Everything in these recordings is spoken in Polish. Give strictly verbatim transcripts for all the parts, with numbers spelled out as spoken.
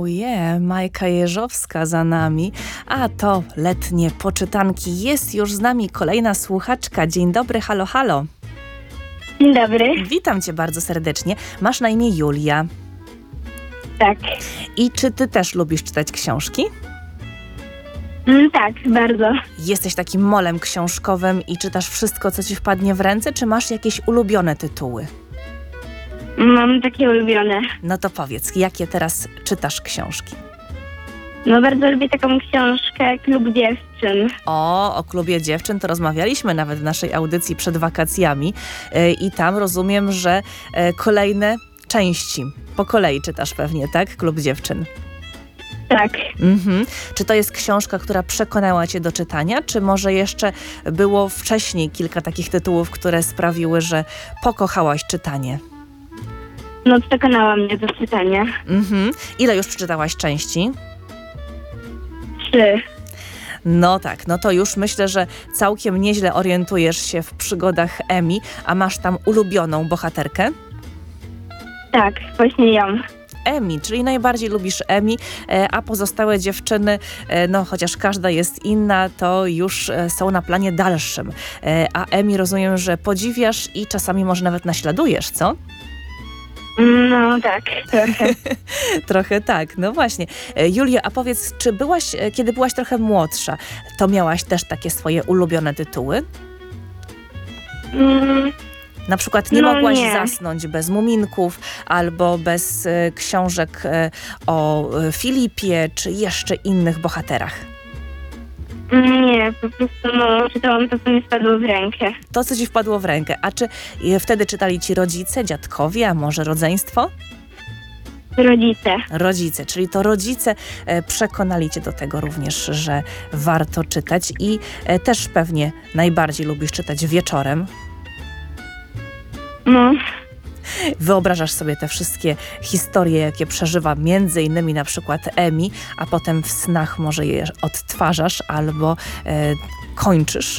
Oh yeah, Majka Jeżowska za nami, a to letnie poczytanki. Jest już z nami kolejna słuchaczka. Dzień dobry, halo, halo. Dzień dobry. Witam cię bardzo serdecznie. Masz na imię Julia. Tak. I czy ty też lubisz czytać książki? Mm, tak, bardzo. Jesteś takim molem książkowym i czytasz wszystko, co ci wpadnie w ręce, czy masz jakieś ulubione tytuły? Mam takie ulubione. No to powiedz, jakie teraz czytasz książki? No bardzo lubię taką książkę Klub Dziewczyn. O, o klubie dziewczyn to rozmawialiśmy nawet w naszej audycji przed wakacjami yy, i tam rozumiem, że yy, kolejne części po kolei czytasz pewnie, tak? Klub dziewczyn. Tak. Mhm. Czy to jest książka, która przekonała cię do czytania, czy może jeszcze było wcześniej kilka takich tytułów, które sprawiły, że pokochałaś czytanie? No przekonała mnie do czytania. Mhm. Ile już przeczytałaś części? Trzy. No tak, no to już myślę, że całkiem nieźle orientujesz się w przygodach Emi, a masz tam ulubioną bohaterkę? Tak, właśnie ją. Emi, czyli najbardziej lubisz Emi, a pozostałe dziewczyny, no chociaż każda jest inna, to już są na planie dalszym. A Emi rozumiem, że podziwiasz i czasami może nawet naśladujesz, co? No tak, trochę. Trochę tak, no właśnie. Julia, a powiedz, czy byłaś, kiedy byłaś trochę młodsza, to miałaś też takie swoje ulubione tytuły? Mm, Na przykład nie no mogłaś nie. zasnąć bez Muminków albo bez e, książek e, o e, Filipie czy jeszcze innych bohaterach. nie, po prostu no, czytałam to, co mi spadło w rękę. To, co ci wpadło w rękę. A czy e, wtedy czytali ci rodzice, dziadkowie, a może rodzeństwo? Rodzice. Rodzice, czyli to rodzice e, przekonali cię do tego również, że warto czytać i e, też pewnie najbardziej lubisz czytać wieczorem. No, Wyobrażasz sobie te wszystkie historie, jakie przeżywa między innymi na przykład Emi, a potem w snach może je odtwarzasz albo e, kończysz.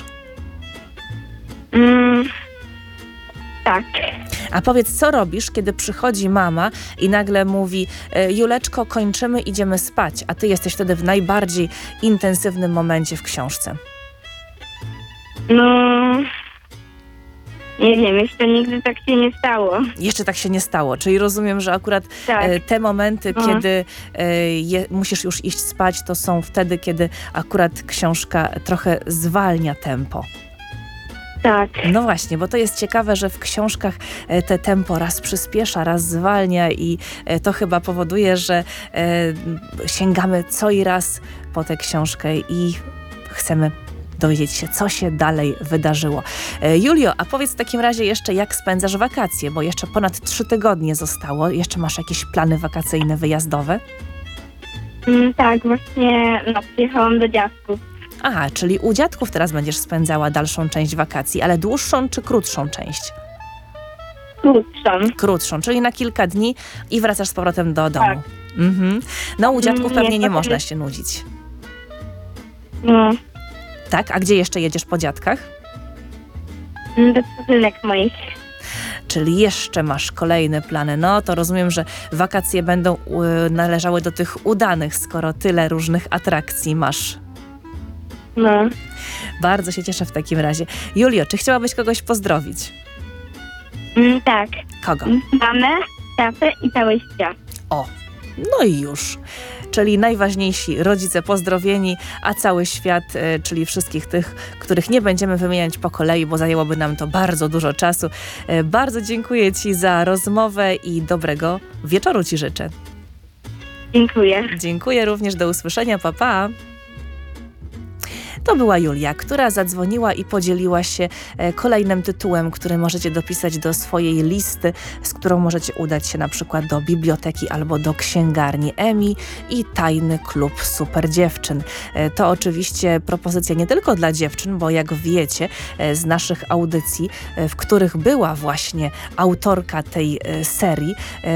mm, tak. A powiedz, co robisz, kiedy przychodzi mama i nagle mówi: e, Juleczko, kończymy, idziemy spać, a ty jesteś wtedy w najbardziej intensywnym momencie w książce. No, nie wiem, jeszcze nigdy tak się nie stało. Jeszcze tak się nie stało, czyli rozumiem, że akurat Tak. e, te momenty, No. kiedy e, je, musisz już iść spać, to są wtedy, kiedy akurat książka trochę zwalnia tempo. Tak. No właśnie, bo to jest ciekawe, że w książkach e, te tempo raz przyspiesza, raz zwalnia i e, to chyba powoduje, że e, sięgamy co i raz po tę książkę i chcemy dowiedzieć się, co się dalej wydarzyło. E, Julio, a powiedz w takim razie jeszcze, jak spędzasz wakacje, bo jeszcze ponad trzy tygodnie zostało. Jeszcze masz jakieś plany wakacyjne, wyjazdowe? Mm, tak, właśnie no, przyjechałam do dziadków. Aha, czyli u dziadków teraz będziesz spędzała dalszą część wakacji, ale dłuższą czy krótszą część? Krótszą. Krótszą, czyli na kilka dni i wracasz z powrotem do domu. Tak. Mhm. No u dziadków Nie, pewnie nie to można jest- się nudzić. No, Tak? A gdzie jeszcze jedziesz po dziadkach? mm, do kuzynek moich. Czyli jeszcze masz kolejne plany. No to rozumiem, że wakacje będą y, należały do tych udanych, skoro tyle różnych atrakcji masz. No, Bardzo się cieszę w takim razie. Julio, czy chciałabyś kogoś pozdrowić? mm, tak. Kogo? Mamę, tatę i cały świat. O, no i już. Czyli najważniejsi rodzice pozdrowieni, a cały świat, e, czyli wszystkich tych, których nie będziemy wymieniać po kolei, bo zajęłoby nam to bardzo dużo czasu. E, bardzo dziękuję ci za rozmowę i dobrego wieczoru ci życzę. Dziękuję. Dziękuję również, do usłyszenia, pa pa. To była Julia, która zadzwoniła i podzieliła się e, kolejnym tytułem, który możecie dopisać do swojej listy, z którą możecie udać się na przykład do biblioteki albo do księgarni Emi i Tajny Klub Super Dziewczyn. E, to oczywiście propozycja nie tylko dla dziewczyn, bo jak wiecie e, z naszych audycji, e, w których była właśnie autorka tej e, serii, e,